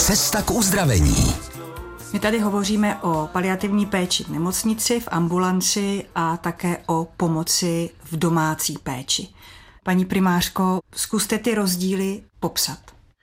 Cesta k uzdravení. My tady hovoříme o paliativní péči v nemocnici, v ambulanci a také o pomoci v domácí péči. Paní primářko, zkuste ty rozdíly popsat.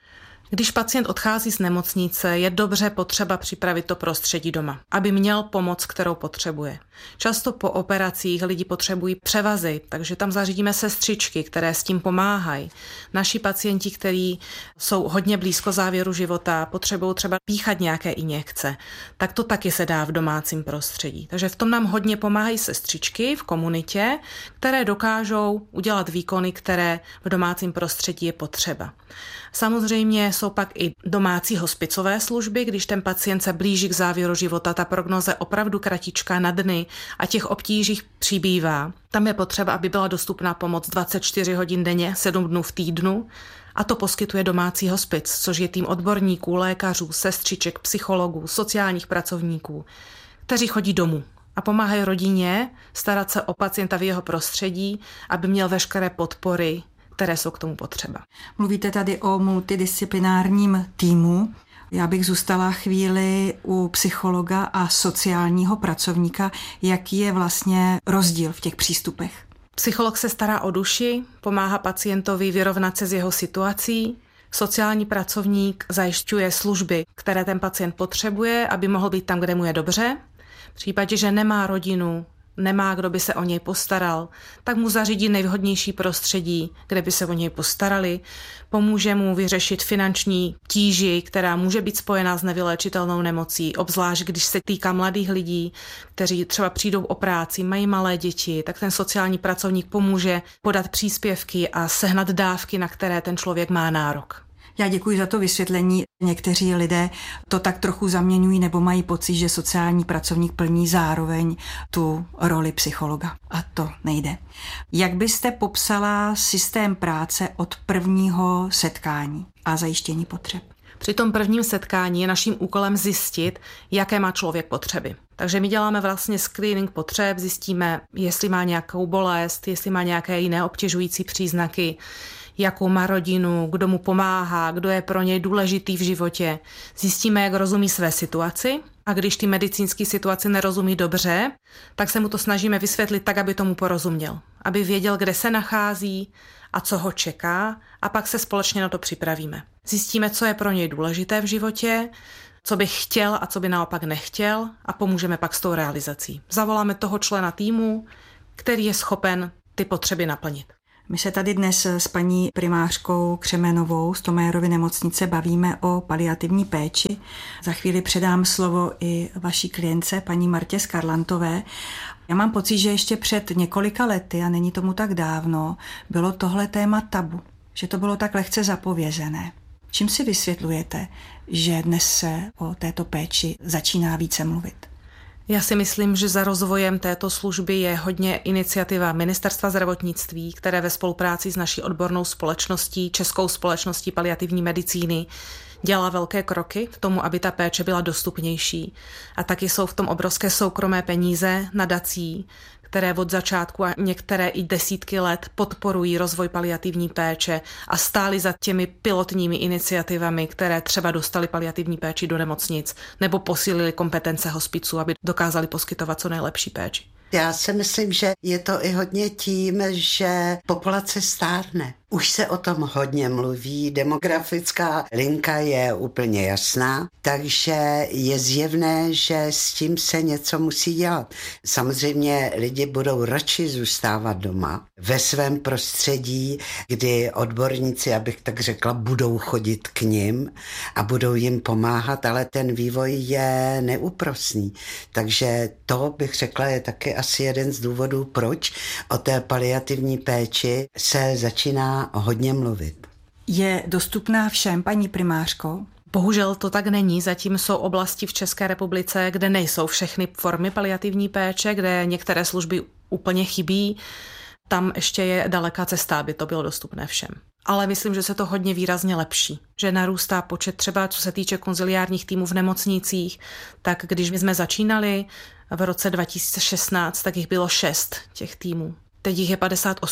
Když pacient odchází z nemocnice, je dobře potřeba připravit to prostředí doma, aby měl pomoc, kterou potřebuje. Často po operacích lidi potřebují převazy, takže tam zařídíme sestřičky, které s tím pomáhají. Naši pacienti, kteří jsou hodně blízko závěru života, potřebují třeba píchat nějaké injekce, tak to taky se dá v domácím prostředí. Takže v tom nám hodně pomáhají sestřičky v komunitě, které dokážou udělat výkony, které v domácím prostředí je potřeba. Samozřejmě jsou pak i domácí hospicové služby, když ten pacient se blíží k závěru života, ta prognoze opravdu kratičká na dny a těch obtížích přibývá. Tam je potřeba, aby byla dostupná pomoc 24 hodin denně, 7 dnů v týdnu, a to poskytuje domácí hospic, což je tým odborníků, lékařů, sestřiček, psychologů, sociálních pracovníků, kteří chodí domů a pomáhají rodině starat se o pacienta v jeho prostředí, aby měl veškeré podpory, které jsou k tomu potřeba. Mluvíte tady o multidisciplinárním týmu. Já bych zůstala chvíli u psychologa a sociálního pracovníka. Jaký je vlastně rozdíl v těch přístupech? Psycholog se stará o duši, pomáhá pacientovi vyrovnat se s jeho situací. Sociální pracovník zajišťuje služby, které ten pacient potřebuje, aby mohl být tam, kde mu je dobře. V případě, že nemá rodinu, nemá, kdo by se o něj postaral, tak mu zařídí nejvhodnější prostředí, kde by se o něj postarali, pomůže mu vyřešit finanční tíži, která může být spojená s nevyléčitelnou nemocí, obzvlášť když se týká mladých lidí, kteří třeba přijdou o práci, mají malé děti, tak ten sociální pracovník pomůže podat příspěvky a sehnat dávky, na které ten člověk má nárok. Já děkuji za to vysvětlení. Někteří lidé to tak trochu zaměňují nebo mají pocit, že sociální pracovník plní zároveň tu roli psychologa. A to nejde. Jak byste popsala systém práce od prvního setkání a zajištění potřeb? Při tom prvním setkání je naším úkolem zjistit, jaké má člověk potřeby. Takže my děláme vlastně screening potřeb, zjistíme, jestli má nějakou bolest, jestli má nějaké jiné obtěžující příznaky, jakou má rodinu, kdo mu pomáhá, kdo je pro něj důležitý v životě. Zjistíme, jak rozumí své situaci, a když ty medicínské situaci nerozumí dobře, tak se mu to snažíme vysvětlit tak, aby tomu porozuměl. Aby věděl, kde se nachází a co ho čeká, a pak se společně na to připravíme. Zjistíme, co je pro něj důležité v životě, co by chtěl a co by naopak nechtěl, a pomůžeme pak s tou realizací. Zavoláme toho člena týmu, který je schopen ty potřeby naplnit. My se tady dnes s paní primářkou Křemenovou z Thomayerovy nemocnice bavíme o paliativní péči. Za chvíli předám slovo i vaší klientce, paní Martě Skarlantové. Já mám pocit, že ještě před několika lety, a není tomu tak dávno, bylo tohle téma tabu, že to bylo tak lehce zapovězené. Čím si vysvětlujete, že dnes se o této péči začíná více mluvit? Já si myslím, že za rozvojem této služby je hodně iniciativa Ministerstva zdravotnictví, které ve spolupráci s naší odbornou společností, Českou společností paliativní medicíny, dělá velké kroky k tomu, aby ta péče byla dostupnější. A taky jsou v tom obrovské soukromé peníze nadací, které od začátku a některé i desítky let podporují rozvoj paliativní péče a stály za těmi pilotními iniciativami, které třeba dostaly paliativní péči do nemocnic nebo posílily kompetence hospiců, aby dokázali poskytovat co nejlepší péči. Já si myslím, že je to i hodně tím, že populace stárne. Už se o tom hodně mluví, demografická linka je úplně jasná, takže je zjevné, že s tím se něco musí dělat. Samozřejmě lidi budou radši zůstávat doma ve svém prostředí, kdy odborníci, abych tak řekla, budou chodit k nim a budou jim pomáhat, ale ten vývoj je neúprosný. Takže to bych řekla je taky asi jeden z důvodů, proč o té paliativní péči se začíná hodně mluvit. Je dostupná všem, paní primářko? Bohužel to tak není. Zatím jsou oblasti v České republice, kde nejsou všechny formy paliativní péče, kde některé služby úplně chybí. Tam ještě je daleká cesta, aby to bylo dostupné všem. Ale myslím, že se to hodně výrazně lepší. Že narůstá počet třeba, co se týče konziliárních týmů v nemocnicích, tak když my jsme začínali v roce 2016, tak jich bylo 6 těch týmů. Teď jich je 58.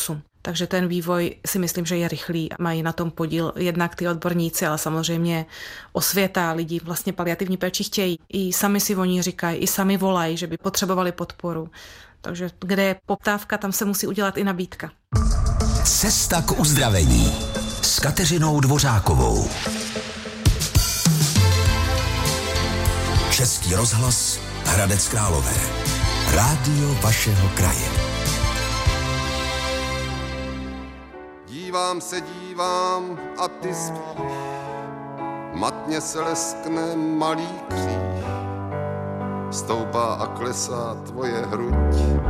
Takže ten vývoj si myslím, že je rychlý. Mají na tom podíl jednak ty odborníci, ale samozřejmě osvěta, lidi vlastně paliativní péči chtějí. I sami si o ní říkají, i sami volají, že by potřebovali podporu. Takže kde je poptávka, tam se musí udělat i nabídka. Cesta k uzdravení s Kateřinou Dvořákovou. Český rozhlas, Hradec Králové. Rádio vašeho kraje. Dívám a ty spíš, matně se leskne malý kříž, stoupá a klesá tvoje hruď.